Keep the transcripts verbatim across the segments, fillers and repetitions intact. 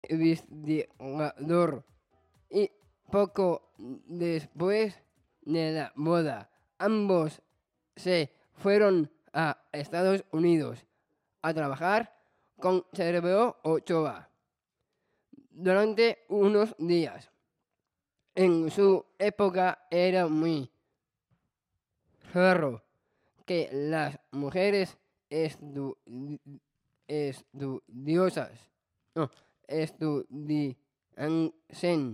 investigador. Y poco después de la boda, ambos se fueron a Estados Unidos a trabajar con Sergio Ochoa durante unos días. En su época era muy raro que las mujeres estu estudiosas no, estudiasen.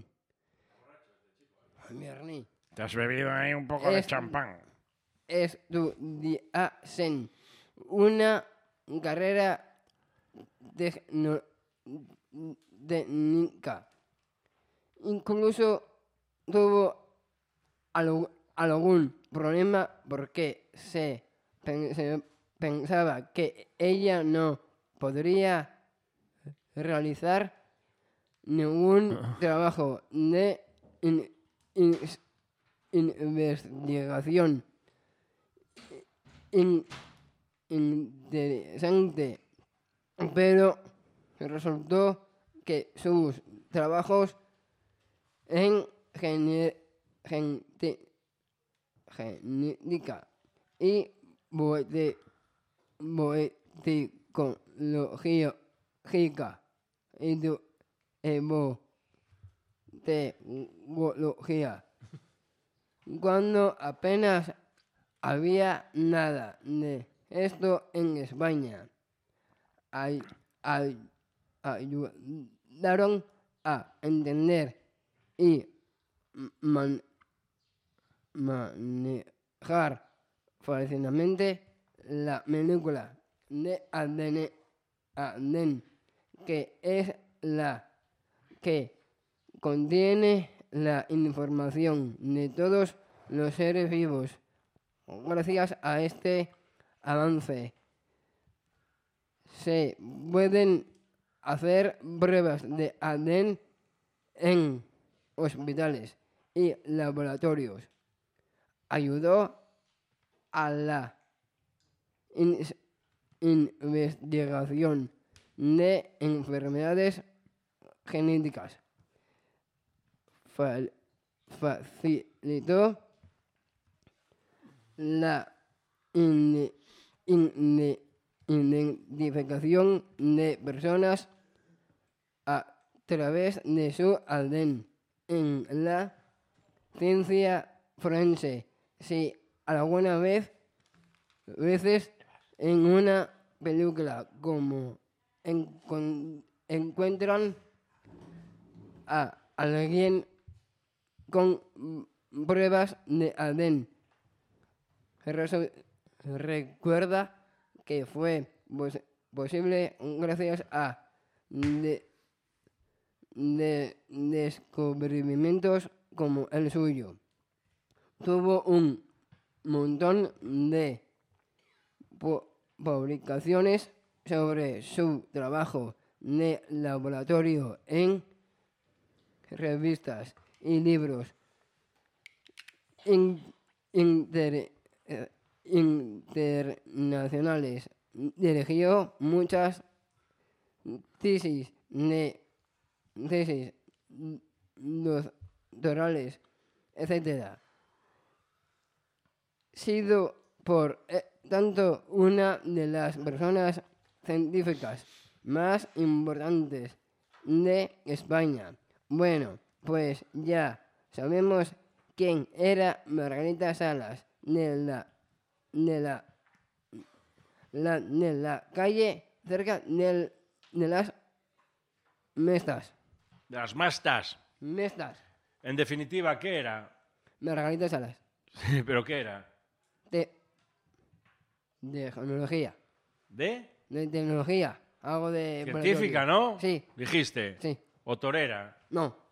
Te has bebido ahí un poco de champán. Estudiasen una carrera técnica. Incluso tuvo algo, algún problema porque se, pen, se pensaba que ella no podría realizar ningún trabajo de in, in, investigación in, interesante, pero resultó que sus trabajos en genética y boeticología y teología, cuando apenas había nada de esto en España, ay, ay, ayudaron a entender y man, manejar fácilmente la molécula de A D N, A D N, que es la que contiene la información de todos los seres vivos. Gracias a este avance se pueden hacer pruebas de A D N en hospitales y laboratorios. Ayudó a la in investigación de enfermedades genéticas. Facilitó la in in identificación de personas a través de su A D N en la ciencia forense. Si alguna vez veces en una película como en, encuentran a alguien con pruebas de A D N, recuerda que fue pos posible gracias a de, de descubrimientos como el suyo. Tuvo un montón de publicaciones sobre su trabajo de laboratorio en revistas y libros in, inter, eh, internacionales. Dirigió muchas tesis, de, tesis doctorales, etcétera. Sido por eh, tanto una de las personas científicas más importantes de España. Bueno, pues ya sabemos quién era Margarita Salas, de la, de la, la, de la calle cerca del, de las Mestas. De las Mastas. Mestas. En definitiva, ¿qué era? Margarita Salas. Sí, ¿pero qué era? De, de tecnología. ¿De? De tecnología. Algo de... Científica, ¿no? Sí. Dijiste. Sí. ¿O torera? No.